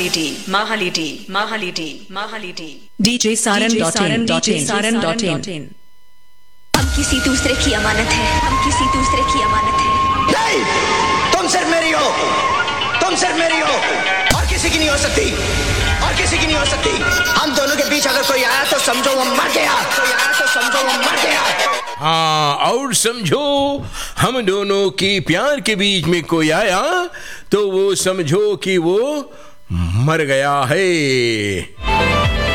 Mahalidi. DJ Saran.in. हम किसी दूसरे की अमानत है, हम किसी दूसरे की अमानत है। नहीं, तुम सिर्फ मेरी हो, तुम सिर्फ मेरी हो, और किसी की नहीं हो सकती, और किसी की नहीं हो सकती। हम दोनों के बीच अगर कोई आया तो समझो वो मर गया, कोई आया तो समझो वो मर गया। हाँ, और समझो हम दोनों की प्यार के बीच में कोई आया तो वो समझो कि वो मर गया है।